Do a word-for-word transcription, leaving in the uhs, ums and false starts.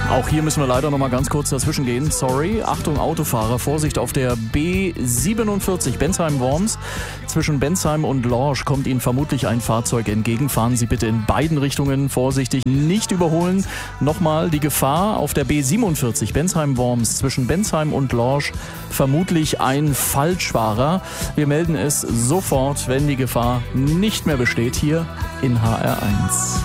Auch hier müssen wir leider noch mal ganz kurz dazwischen gehen. Sorry. Achtung, Autofahrer. Vorsicht auf der B siebenundvierzig Bensheim-Worms. Zwischen Bensheim und Lorsch kommt Ihnen vermutlich ein Fahrzeug entgegen. Fahren Sie bitte in beiden Richtungen vorsichtig. Nicht überholen. Nochmal die Gefahr auf der B siebenundvierzig Bensheim-Worms. Zwischen Bensheim und Lorsch vermutlich ein Falschfahrer. Wir melden es sofort, wenn die Gefahr nicht mehr besteht, hier in H R eins.